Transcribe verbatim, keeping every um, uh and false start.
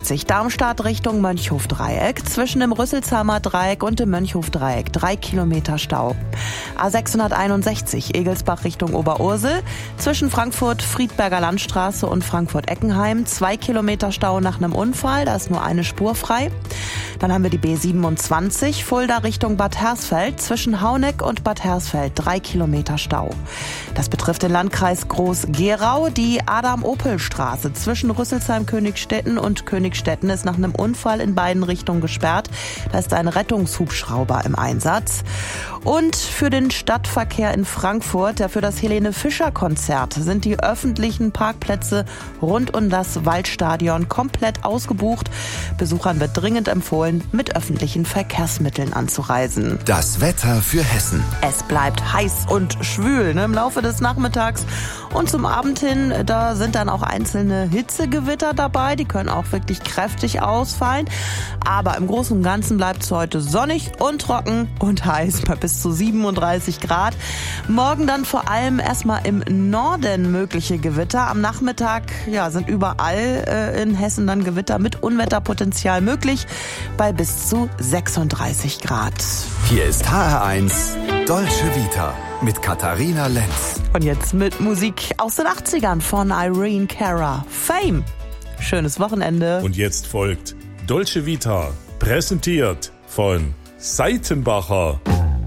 sechsundvierzig Darmstadt Richtung Mönchhof-Dreieck. Zwischen dem Rüsselsheimer Dreieck und dem Mönchhof-Dreieck drei Kilometer Stau. A sechshunderteinundsechzig Egelsbach Richtung Oberursel. Zwischen Frankfurt-Friedberger Landstraße und Frankfurt-Eckenheim zwei Kilometer Stau nach einem Unfall. Da ist nur eine Spur frei. Dann haben wir die B siebenundzwanzig Fulda Richtung Bad Hersfeld. Zwischen Hauneck und Bad Hersfeld drei Kilometer Stau. Das betrifft den Landkreis Groß-Gerau. Die Adam-Opel-Straße zwischen Rüsselsheim-Königstetten und Königstetten ist nach einem Unfall in beiden Richtungen gesperrt. Da ist ein Rettungshubschrauber im Einsatz. Und für den Stadtverkehr in Frankfurt, ja, für das Helene-Fischer-Konzert sind die öffentlichen Parkplätze rund um das Waldstadion komplett ausgebucht. Besuchern wird dringend empfohlen, mit öffentlichen Verkehrsmitteln anzureisen. Das Wetter für Hessen. Es bleibt heiß und schwül, ne, im Laufe des Nachmittags. Und zum Abend hin, da sind dann auch einzelne Hitzegewitter dabei. Die können auch wirklich kräftig ausfallen. Aber im Großen und Ganzen bleibt es heute sonnig und trocken und heiß bei bis zu siebenunddreißig Grad. Morgen dann vor allem erstmal im Norden mögliche Gewitter. Am Nachmittag ja, sind überall äh, in Hessen dann Gewitter mit Unwetterpotenzial möglich bei bis zu sechsunddreißig Grad. Hier ist H R eins Dolce Vita mit Katharina Lenz. Und jetzt mit Musik aus den achtzigern von Irene Cara. Fame. Schönes Wochenende. Und jetzt folgt Dolce Vita, präsentiert von Seitenbacher.